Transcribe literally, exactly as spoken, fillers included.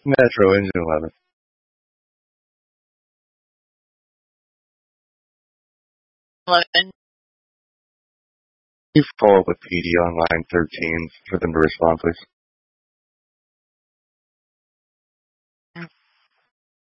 Metro Engine eleven. eleven. You follow up with P D on line thirteen for them to respond, please.